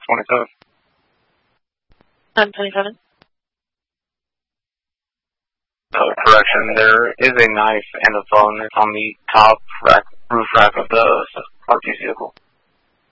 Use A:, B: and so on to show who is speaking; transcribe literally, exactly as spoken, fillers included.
A: twenty-seven.
B: I'm twenty-seven.
A: Oh, correction, there is a knife and a phone on the top rack, roof rack of the parked vehicle.